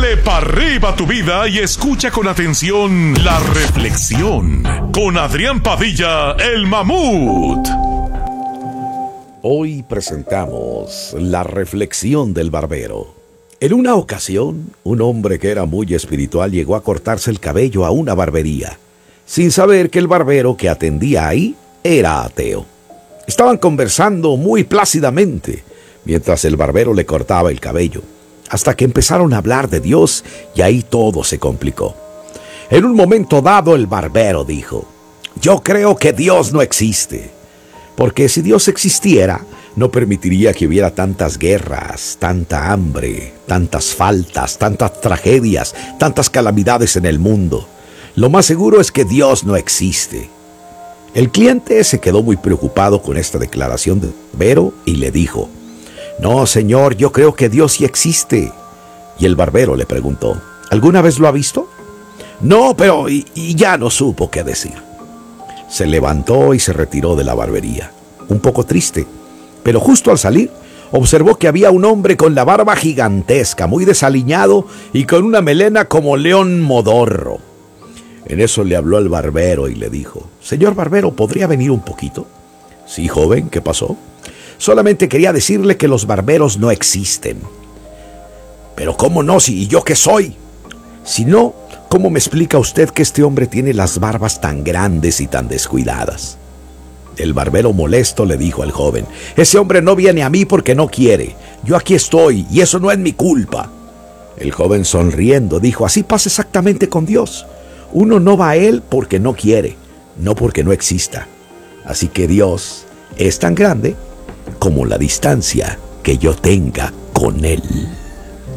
Dale pa' arriba tu vida y escucha con atención la reflexión con Adrián Padilla, el mamut. Hoy presentamos la reflexión del barbero. En una ocasión, un hombre que era muy espiritual llegó a cortarse el cabello a una barbería, sin saber que el barbero que atendía ahí era ateo. Estaban conversando muy plácidamente mientras el barbero le cortaba el cabello, hasta que empezaron a hablar de Dios y ahí todo se complicó. En un momento dado el barbero dijo: yo creo que Dios no existe, porque si Dios existiera, no permitiría que hubiera tantas guerras, tanta hambre, tantas faltas, tantas tragedias, tantas calamidades en el mundo. Lo más seguro es que Dios no existe. El cliente se quedó muy preocupado con esta declaración del barbero y le dijo: no, señor, yo creo que Dios sí existe. Y el barbero le preguntó: ¿alguna vez lo ha visto? No, pero y ya no supo qué decir. Se levantó y se retiró de la barbería, un poco triste, pero justo al salir, observó que había un hombre con la barba gigantesca, muy desaliñado y con una melena como león modorro. En eso le habló al barbero y le dijo: señor barbero, ¿podría venir un poquito? Sí, joven, ¿qué pasó? Solamente quería decirle que los barberos no existen. Pero ¿cómo no? Si yo qué soy. Si no, ¿cómo me explica usted que este hombre tiene las barbas tan grandes y tan descuidadas? El barbero molesto le dijo al joven: ese hombre no viene a mí porque no quiere. Yo aquí estoy y eso no es mi culpa. El joven sonriendo dijo: así pasa exactamente con Dios. Uno no va a Él porque no quiere, no porque no exista. Así que Dios es tan grande como la distancia que yo tenga con Él.